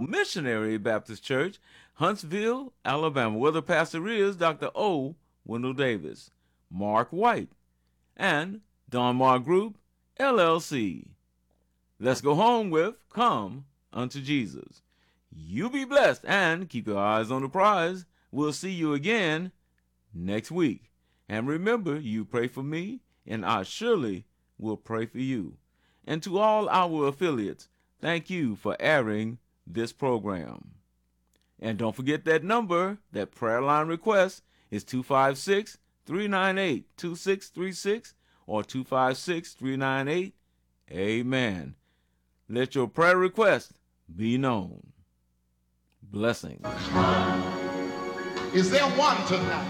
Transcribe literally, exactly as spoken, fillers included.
Missionary Baptist Church, Huntsville, Alabama, where the pastor is Doctor O. Wendell Davis, Mark White, and Donmar Group, L L C. Let's go home with Come Unto Jesus. You be blessed and keep your eyes on the prize. We'll see you again next week. And remember, you pray for me, and I surely will pray for you. And to all our affiliates, thank you for airing this program. And don't forget that number, that prayer line request is two five six, three nine eight, two six three six or two five six, three nine eight, Amen. Let your prayer request be known. Blessings. Is there one tonight